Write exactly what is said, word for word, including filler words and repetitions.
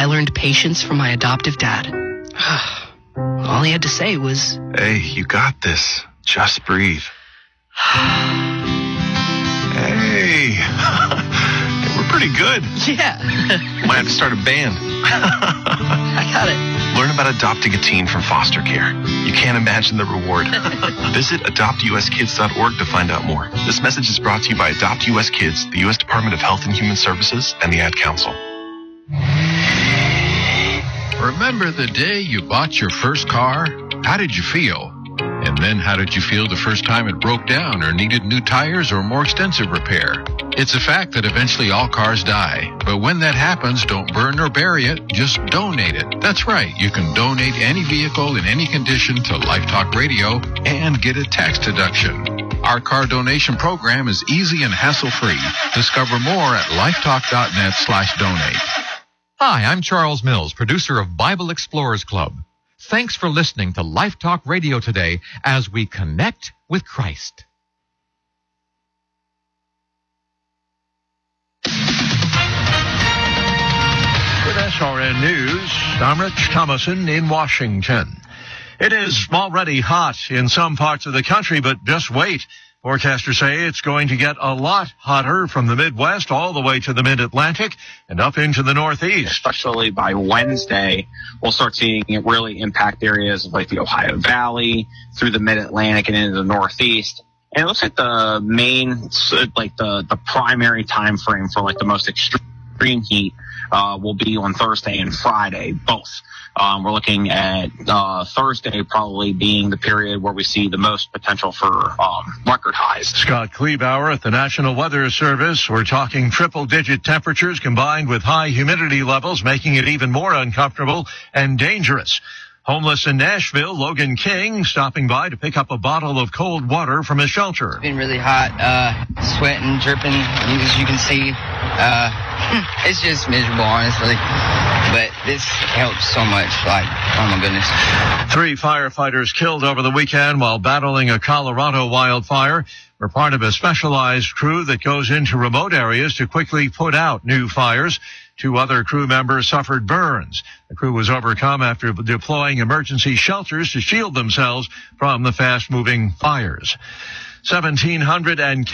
I learned patience from my adoptive dad. All he had to say was, "Hey, you got this. Just breathe." Hey, we're pretty good. Yeah. Might have to start a band. I got it. Learn about adopting a teen from foster care. You can't imagine the reward. Visit adopt u s kids dot org to find out more. This message is brought to you by Adopt U S Kids, the U S Department of Health and Human Services, and the Ad Council. Remember the day you bought your first car? How did you feel? And then how did you feel the first time it broke down or needed new tires or more extensive repair? It's a fact that eventually all cars die. But when that happens, don't burn or bury it. Just donate it. That's right. You can donate any vehicle in any condition to Life Talk Radio and get a tax deduction. Our car donation program is easy and hassle-free. Discover more at lifetalk.net slash donate. Hi, I'm Charles Mills, producer of Bible Explorers Club. Thanks for listening to Life Talk Radio today as we connect with Christ. With S R N News, I'm Rich Thomason in Washington. It is already hot in some parts of the country, but just wait. Forecasters say it's going to get a lot hotter from the Midwest all the way to the Mid-Atlantic and up into the Northeast. Especially by Wednesday, we'll start seeing it really impact areas like the Ohio Valley, through the Mid-Atlantic and into the Northeast. And it looks like the main, like the, the primary time frame for like the most extreme heat uh, will be on Thursday and Friday, both. Um, we're looking at uh, Thursday probably being the period where we see the most potential for um, record highs. Scott Kleebauer at the National Weather Service. We're talking triple-digit temperatures combined with high humidity levels, making it even more uncomfortable and dangerous. Homeless in Nashville, Logan King stopping by to pick up a bottle of cold water from his shelter. It's been really hot, uh, sweating, dripping, as you can see. Uh, it's just miserable, honestly. But this helps so much, like, oh my goodness. Three firefighters killed over the weekend while battling a Colorado wildfire. We're part of a specialized crew that goes into remote areas to quickly put out new fires. Two other crew members suffered burns. The crew was overcome after deploying emergency shelters to shield themselves from the fast-moving fires. seventeen hundred and